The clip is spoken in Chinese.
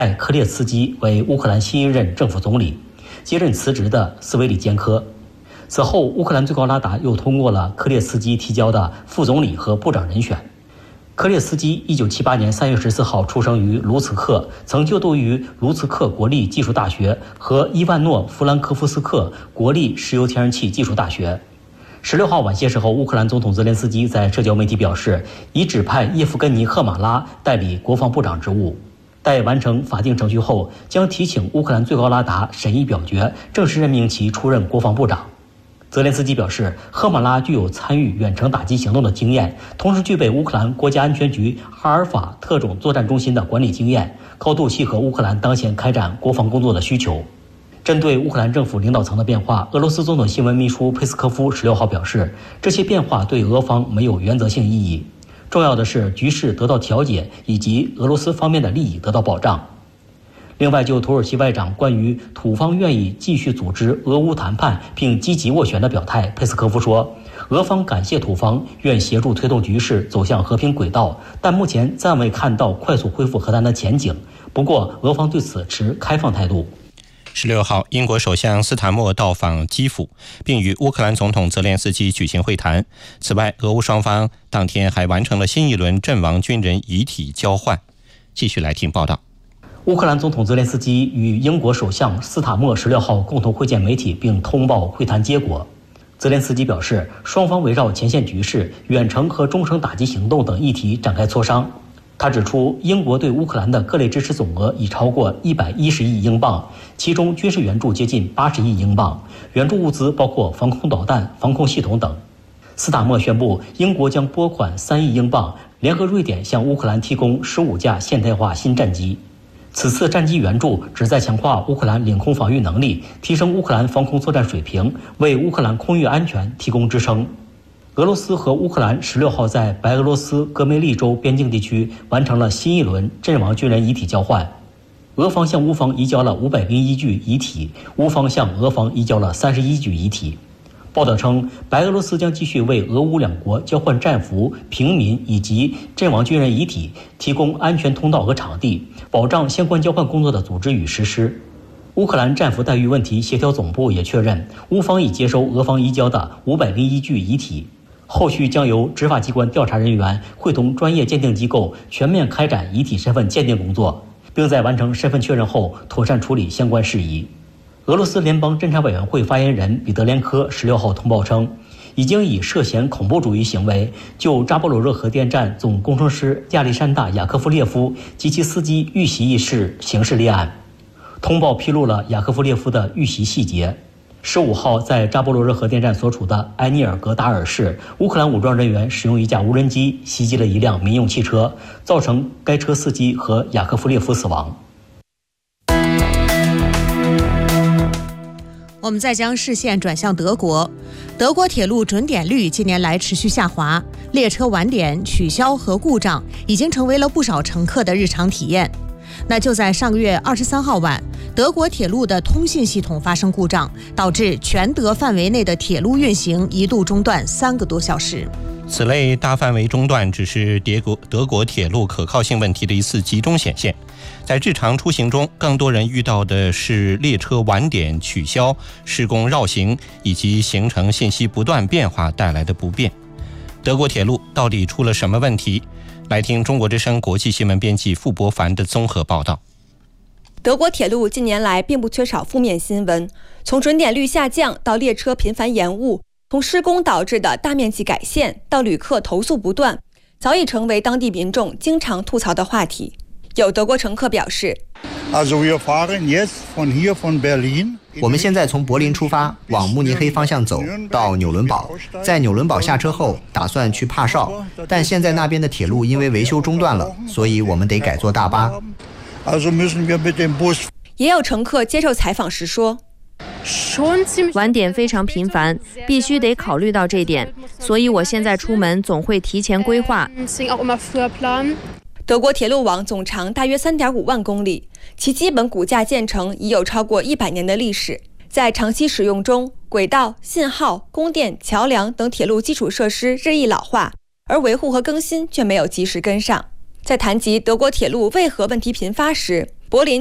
科列茨基为乌克兰新一任政府总理，接任辞职的斯维里坚科。此后，乌克兰最高拉达又通过了科列茨基提交的副总理和部长人选。科列茨基1978年3月14号出生于卢茨克，曾就读于卢茨克国立技术大学和伊万诺·弗兰科夫斯克国立石油天然气技术大学。16号晚些时候，乌克兰总统泽连斯基在社交媒体表示，已指派叶夫根尼·赫马拉代理国防部长职务。待完成法定程序后，将提请乌克兰最高拉达审议表决，正式任命其出任国防部长。泽连斯基表示，赫马拉具有参与远程打击行动的经验，同时具备乌克兰国家安全局阿尔法特种作战中心的管理经验，高度契合乌克兰当前开展国防工作的需求。针对乌克兰政府领导层的变化，俄罗斯总统新闻秘书佩斯科夫16号表示，这些变化对俄方没有原则性意义，重要的是局势得到调解，以及俄罗斯方面的利益得到保障。另外，就土耳其外长关于土方愿意继续组织俄乌谈判并积极斡旋的表态，佩斯科夫说，俄方感谢土方，愿协助推动局势走向和平轨道，但目前暂未看到快速恢复和谈的前景。不过，俄方对此持开放态度。 16号，英国首相斯坦默到访基辅，并与乌克兰总统泽连斯基举行会谈。此外，俄乌双方当天还完成了新一轮阵亡军人遗体交换。继续来听报道。 乌克兰总统泽连斯基与英国首相斯坦默16号共同会见媒体，并通报会谈结果。泽连斯基表示，双方围绕前线局势、远程和中程打击行动等议题展开磋商。他指出，英国对乌克兰的各类支持总额已超过110亿英镑，其中军事援助接近80亿英镑，援助物资包括防空导弹、防空系统等。斯坦默宣布，英国将拨款3亿英镑，联合瑞典向乌克兰提供15架现代化新战机。此次战机援助旨在强化乌克兰领空防御能力，提升乌克兰防空作战水平，为乌克兰空域安全提供支撑。俄罗斯和乌克兰16号在白俄罗斯戈梅利州边境地区完成了新一轮阵亡军人遗体交换。俄方向乌方移交了501具遗体，乌方向俄方移交了31具遗体。报道称，白俄罗斯将继续为俄乌两国交换战俘、平民以及阵亡军人遗体提供安全通道和场地，保障相关交换工作的组织与实施。乌克兰战俘待遇问题协调总部也确认，乌方已接收俄方移交的501具遗体，后续将由执法机关调查人员会同专业鉴定机构全面开展遗体身份鉴定工作，并在完成身份确认后妥善处理相关事宜。俄罗斯联邦侦查委员会发言人彼得连科16号通报称，已经以涉嫌恐怖主义行为就扎波罗热核电站总工程师亚历山大·雅科夫列夫及其司机遇袭一事刑事立案。通报披露了雅科夫列夫的遇袭细节。15号，在扎波罗热核电站所处的埃涅尔格达尔市，乌克兰武装人员使用一架无人机袭击了一辆民用汽车，造成该车司机和雅科夫列夫死亡。 我们再将视线转向德国，德国铁路准点率近年来持续下滑，列车晚点、取消和故障已经成为了不少乘客的日常体验。那就在上个月23号晚，德国铁路的通信系统发生故障，导致全德范围内的铁路运行一度中断3个多小时。 此类大范围中断只是德国铁路可靠性问题的一次集中显现。在日常出行中，更多人遇到的是列车晚点、取消、施工绕行以及行程信息不断变化带来的不便。德国铁路到底出了什么问题？来听中国之声国际新闻编辑傅博凡的综合报道。 德国铁路近年来并不缺少负面新闻，从准点率下降到列车频繁延误，从施工导致的大面积改线到旅客投诉不断，早已成为当地民众经常吐槽的话题。有德国乘客表示， 我们现在从柏林出发，往慕尼黑方向走，到纽伦堡。在纽伦堡下车后，打算去帕绍，但现在那边的铁路因为维修中断了，所以我们得改坐大巴。 也有乘客接受采访时说， 晚点非常频繁，必须得考虑到这点，所以我现在出门总会提前规划。 德国铁路网总长大约3.5万公里，其基本骨架建成已有超过100年的历史。在长期使用中，轨道、信号、供电、桥梁等铁路基础设施日益老化，而维护和更新却没有及时跟上。在谈及德国铁路为何问题频发时， 柏林